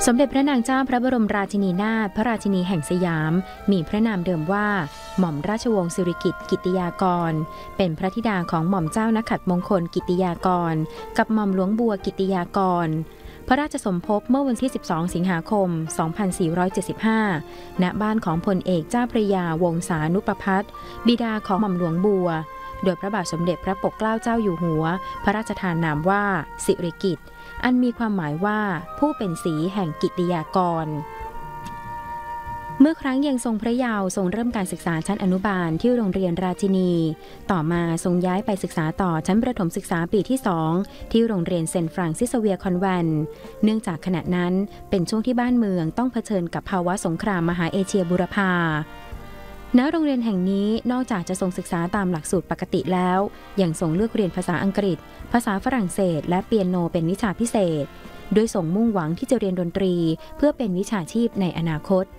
สมเด็จพระนางเจ้าพระบรมราชินีนาถพระราชินีแห่งสยามมีพระนามเดิมว่าหม่อมราชวงศ์สิริกิติ์กิติยากรเป็นพระธิดาของหม่อมเจ้านักขัตมงคลกิติยากรกับหม่อมหลวงบัวกิติยากรพระราชสมภพเมื่อวันที่12สิงหาคม2475ณบ้านของพลเอกเจ้าพระยาวงศานุปภัทรบิดาของหม่อมหลวงบัวโดยพระบาทสมเด็จพระปกเกล้าเจ้าอยู่หัวพระราชทานนามว่าสิริกิติ์อันมีความหมายว่าผู้เป็นศรีแห่งกิติยากรเมื่อครั้งยังทรงพระเยาว์ทรงเริ่มการศึกษาชั้นอนุบาลที่โรงเรียนราชินีต่อมาทรงย้ายไปศึกษาต่อชั้นประถมศึกษาปีที่2ที่โรงเรียนเซนต์ฟรังซิสเวียร์คอนแวนต์เนื่องจากขณะนั้นเป็นช่วงที่บ้านเมืองต้องเผชิญกับภาวะสงครามมหาเอเชียบูรพาณโรงเรียนแห่งนี้นอกจากจะทรงศึกษาตามหลักสูตรปกติแล้วยังทรงเลือกเรียนภาษาอังกฤษภาษาฝรั่งเศสและเปียโนเป็นวิชาพิเศษโดยทรงมุ่งหวังที่จะเรียนดนตรีเพื่อเป็นวิชาชีพในอนาคต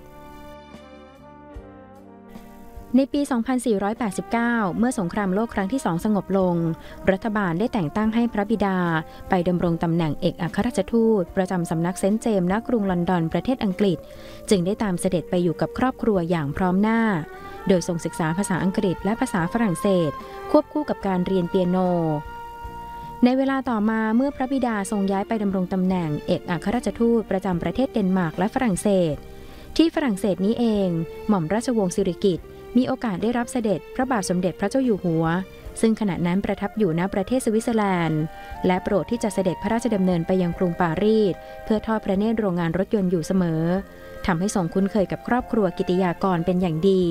ในปี 2489 เมื่อสงครามโลกครั้งที่2สงบลงรัฐบาลได้แต่งตั้งให้พระบิดาไปดำรงตำแหน่งเอกอัครราชทูตประจำสำนักเซนต์เจมส์ณกรุงลอนดอนประเทศอังกฤษจึงได้ตามเสด็จไปอยู่กับครอบครัวอย่างพร้อมหน้าโดยทรงศึกษาภาษาอังกฤษและภาษาฝรั่งเศสควบคู่กับการเรียนเปียโนในเวลาต่อมาเมื่อพระบิดาทรงย้ายไปดำรงตำแหน่งเอกอัครราชทูตประจำประเทศเดนมาร์กและฝรั่งเศสที่ฝรั่งเศสนี้เองหม่อมราชวงศ์สิริกิติ์มีโอกาสได้รับเสด็จพระบาทสมเด็จพระเจ้าอยู่หัวซึ่งขณะนั้นประทับอยู่ณประเทศสวิตเซอร์แลนด์และโปรดที่จะเสด็จพระราชดำเนินไปยังกรุงปารีสเพื่อทอดพระเนตรโรงงานรถยนต์อยู่เสมอทำให้ทรงคุ้นเคยกับครอบครัวกิติยากรเป็นอย่างดี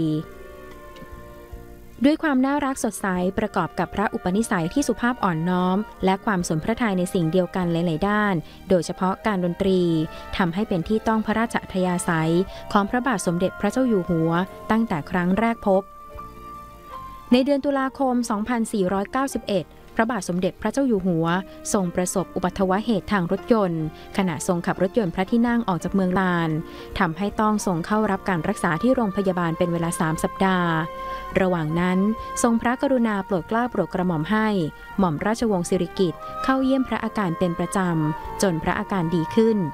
ด้วยความน่ารักสดใสประกอบกับพระอุปนิสัยที่สุภาพอ่อนน้อมและความสนพระทัยในสิ่งเดียวกันหลายๆด้านโดยเฉพาะการดนตรีทำให้เป็นที่ต้องพระราชอัธยาศัยของพระบาทสมเด็จพระเจ้าอยู่หัวตั้งแต่ครั้งแรกพบในเดือนตุลาคม 2491 พระบาทสมเด็จพระเจ้าอยู่หัวทรงประสบอุบัติเหตุทางรถยนต์ขณะทรงขับรถยนต์พระที่นั่งออกจากเมืองลานทำให้ต้องทรงเข้ารับการรักษาที่โรงพยาบาลเป็นเวลา3 สัปดาห์ระหว่างนั้นทรงพระกรุณาโปรดเกล้าโปรดกระหม่อมให้หม่อมราชวงศ์สิริกิติ์เข้าเยี่ยมพระอาการเป็นประจำจนพระอาการดีขึ้น